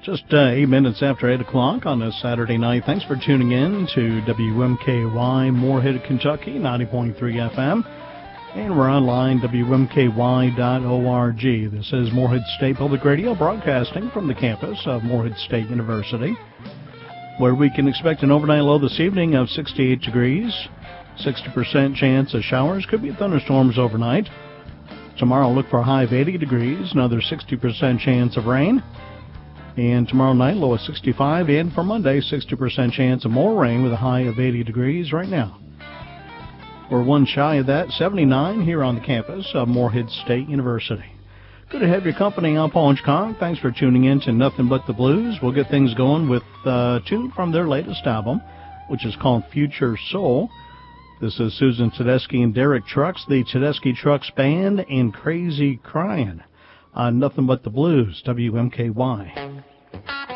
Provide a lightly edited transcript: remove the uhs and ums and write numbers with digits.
Just 8 minutes after 8 o'clock on this Saturday night. Thanks for tuning in to WMKY Moorhead, Kentucky, 90.3 FM. And we're online, WMKY.org. This is Moorhead State Public Radio, broadcasting from the campus of Moorhead State University, where we can expect an overnight low this evening of 68 degrees, 60% chance of showers. Could be thunderstorms overnight. Tomorrow, look for a high of 80 degrees, another 60% chance of rain. And tomorrow night, low of 65. And for Monday, 60% chance of more rain with a high of 80 degrees right now. We're one shy of that, 79 here on the campus of Moorhead State University. Good to have your company. I'm Paul Hitchcock. Thanks for tuning in to Nothing But the Blues. We'll get things going with a tune from their latest album, which is called Future Soul. This is Susan Tedeschi and Derek Trucks, the Tedeschi Trucks Band, and Crazy Crying on Nothing But the Blues, WMKY.